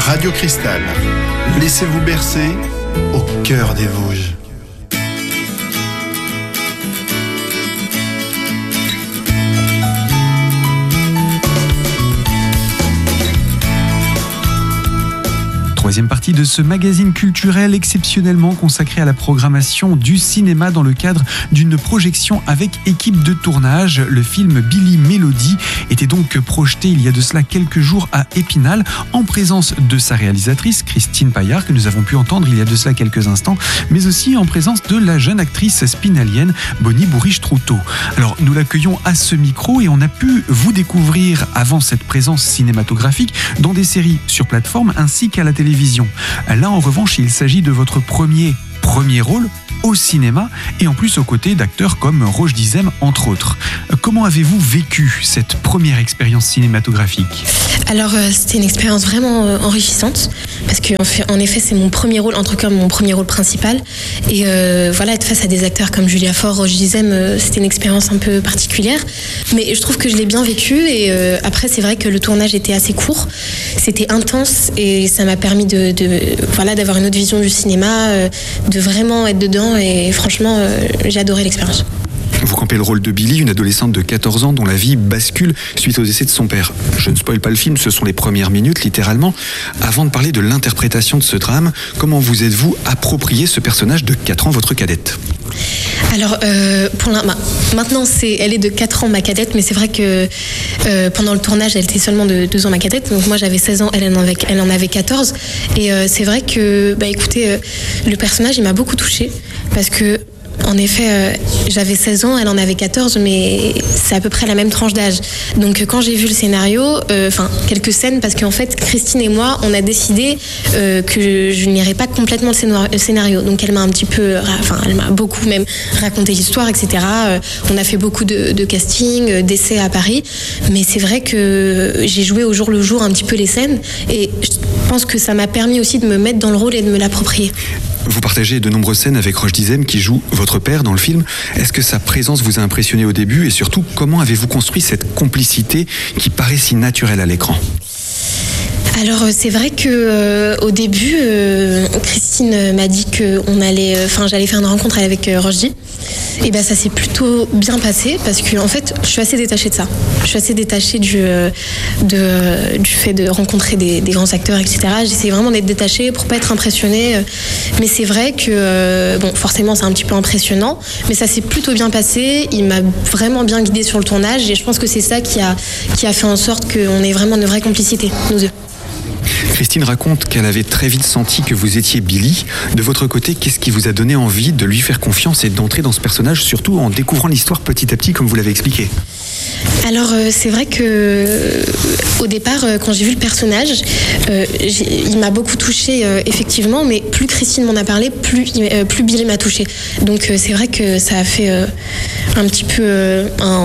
Radio Cristal. Laissez-vous bercer au cœur des Vosges. Troisième partie de ce magazine culturel exceptionnellement consacré à la programmation du cinéma dans le cadre d'une projection avec équipe de tournage. Le film Billy Mélodie était donc projeté il y a de cela quelques jours à Épinal en présence de sa réalisatrice Christine Paillard que nous avons pu entendre il y a de cela quelques instants, mais aussi en présence de la jeune actrice spinalienne Bonnie Bourriche-Troutot. Alors nous l'accueillons à ce micro et on a pu vous découvrir avant cette présence cinématographique dans des séries sur plateforme ainsi qu'à la télévision. Là, en revanche, il s'agit de votre premier rôle au cinéma et en plus aux côtés d'acteurs comme Roche Dizem, entre autres. Comment avez-vous vécu cette première expérience cinématographique ? Alors, c'était une expérience vraiment enrichissante parce que en effet, c'est mon premier rôle, en tout cas mon premier rôle principal. Et voilà, être face à des acteurs comme Julia Faure, Roche Dizem, c'était une expérience un peu particulière. Mais je trouve que je l'ai bien vécu et après, c'est vrai que le tournage était assez court. C'était intense et ça m'a permis d'avoir une autre vision du cinéma, de vraiment être dedans et franchement, j'ai adoré l'expérience. Vous campez le rôle de Billy, une adolescente de 14 ans dont la vie bascule suite au décès de son père. Je ne spoil pas le film, ce sont les premières minutes, littéralement. Avant de parler de l'interprétation de ce drame, comment vous êtes-vous approprié ce personnage de 4 ans, votre cadette ? Alors, maintenant, elle est de 4 ans, ma cadette, mais c'est vrai que pendant le tournage, elle était seulement de 2 ans, ma cadette. Donc moi, j'avais 16 ans, elle en avait 14. Et c'est vrai que, écoutez, le personnage, il m'a beaucoup touchée parce que, en effet, j'avais 16 ans, elle en avait 14, mais c'est à peu près la même tranche d'âge. Donc quand j'ai vu le scénario, quelques scènes, parce qu'en fait, Christine et moi, on a décidé que je n'irais pas complètement le scénario. Donc elle m'a elle m'a beaucoup même raconté l'histoire, etc. On a fait beaucoup de casting, d'essais à Paris, mais c'est vrai que j'ai joué au jour le jour un petit peu les scènes, et je pense que ça m'a permis aussi de me mettre dans le rôle et de me l'approprier. Vous partagez de nombreuses scènes avec Roche Dizem qui joue votre père dans le film. Est-ce que sa présence vous a impressionné au début et surtout, comment avez-vous construit cette complicité qui paraît si naturelle à l'écran ? Alors c'est vrai que au début, Christine m'a dit que j'allais faire une rencontre avec Roche. Et ça s'est plutôt bien passé parce que en fait, je suis assez détachée de ça. Je suis assez détachée du fait de rencontrer des grands acteurs, etc. J'essaie vraiment d'être détachée pour pas être impressionnée. Mais c'est vrai que forcément, c'est un petit peu impressionnant, mais ça s'est plutôt bien passé. Il m'a vraiment bien guidée sur le tournage et je pense que c'est ça qui a fait en sorte qu'on ait vraiment une vraie complicité, nous deux. Christine raconte qu'elle avait très vite senti que vous étiez Billy. De votre côté, qu'est-ce qui vous a donné envie de lui faire confiance et d'entrer dans ce personnage, surtout en découvrant l'histoire petit à petit, comme vous l'avez expliqué ? Alors c'est vrai que au départ, quand j'ai vu le personnage, il m'a beaucoup touchée effectivement, mais plus Christine m'en a parlé, plus Billy m'a touchée. Donc c'est vrai que ça a fait un petit peu...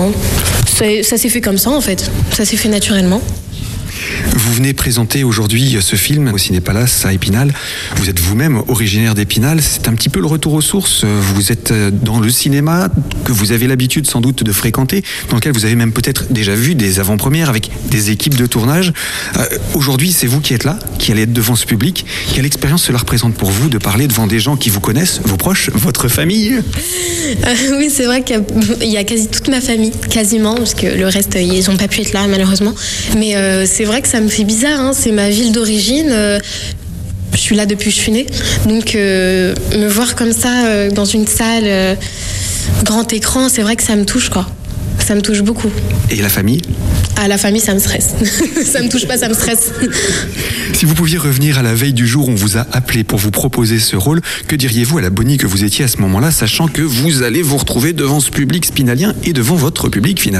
ça s'est fait comme ça en fait, ça s'est fait naturellement. Vous venez présenter aujourd'hui ce film au Ciné-Palace à Épinal. Vous êtes vous-même originaire d'Épinal. C'est un petit peu le retour aux sources. Vous êtes dans le cinéma que vous avez l'habitude sans doute de fréquenter, dans lequel vous avez même peut-être déjà vu des avant-premières avec des équipes de tournage. Aujourd'hui, c'est vous qui êtes là, qui allez être devant ce public. Quelle expérience cela représente pour vous de parler devant des gens qui vous connaissent, vos proches, votre famille ? Oui, c'est vrai qu'il y a quasi toute ma famille, quasiment, parce que le reste, ils n'ont pas pu être là malheureusement. Mais c'est vrai que ça me fait bizarre, hein. C'est ma ville d'origine. Je suis là depuis que je suis née. Donc me voir comme ça dans une salle, grand écran, c'est vrai que ça me touche, quoi. Ça me touche beaucoup. Et la famille ? Ah, la famille, ça me stresse. Ça me touche pas, ça me stresse. Si vous pouviez revenir à la veille du jour où on vous a appelé pour vous proposer ce rôle, que diriez-vous à la Bonnie que vous étiez à ce moment-là, sachant que vous allez vous retrouver devant ce public spinalien et devant votre public finalement ?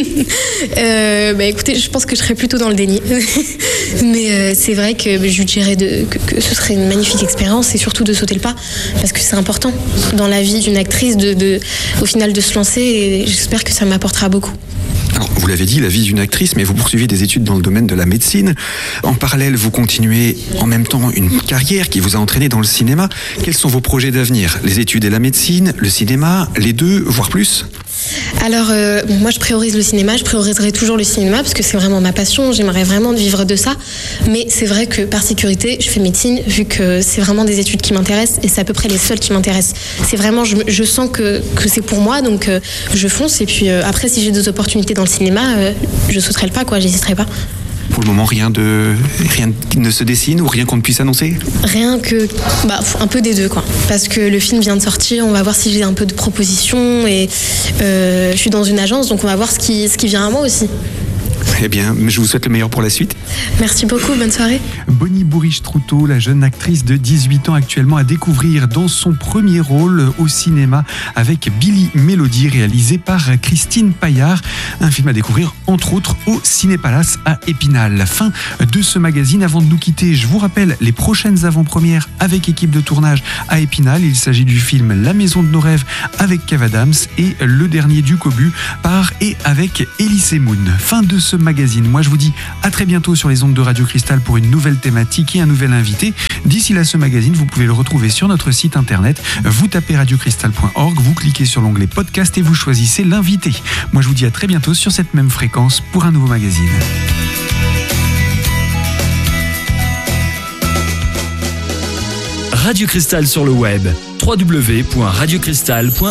Écoutez, je pense que je serais plutôt dans le déni. Mais c'est vrai que je dirais que ce serait une magnifique expérience et surtout de sauter le pas, parce que c'est important dans la vie d'une actrice au final de se lancer, et j'espère que ça m'apportera beaucoup. Alors, vous l'avez dit, la vie d'une actrice, mais vous poursuivez des études dans le domaine de la médecine. En parallèle, vous continuez en même temps une carrière qui vous a entraîné dans le cinéma. Quels sont vos projets d'avenir ? Les études et la médecine, le cinéma, les deux, voire plus ? Alors, moi, je priorise le cinéma. Je prioriserai toujours le cinéma parce que c'est vraiment ma passion. J'aimerais vraiment vivre de ça. Mais c'est vrai que par sécurité, je fais médecine vu que c'est vraiment des études qui m'intéressent et c'est à peu près les seules qui m'intéressent. C'est vraiment, je sens que c'est pour moi, donc je fonce. Et puis après, si j'ai des opportunités dans le cinéma, je sauterai le pas, quoi. J'hésiterai pas. Pour le moment, rien ne se dessine ou rien qu'on ne puisse annoncer? Rien que, un peu des deux, quoi. Parce que le film vient de sortir, on va voir si j'ai un peu de propositions et je suis dans une agence, donc on va voir ce qui vient à moi aussi. Eh bien, je vous souhaite le meilleur pour la suite. Merci beaucoup, bonne soirée. Bonnie Bourriche-Troutot, la jeune actrice de 18 ans actuellement à découvrir dans son premier rôle au cinéma avec Billy Mélodie, réalisé par Christine Paillard. Un film à découvrir entre autres au Ciné-Palace à Épinal. Fin de ce magazine. Avant de nous quitter, je vous rappelle les prochaines avant-premières avec équipe de tournage à Épinal. Il s'agit du film La Maison de nos rêves avec Kev Adams et Le Dernier du Cobu par et avec Elise Moon. Fin de ce magazine. Moi, je vous dis à très bientôt sur les ondes de Radio Cristal pour une nouvelle thématique et un nouvel invité. D'ici là, ce magazine, vous pouvez le retrouver sur notre site internet. Vous tapez radiocristal.org, vous cliquez sur l'onglet podcast et vous choisissez l'invité. Moi, je vous dis à très bientôt sur cette même fréquence pour un nouveau magazine. Radio Cristal sur le web, www.radiocristal.org.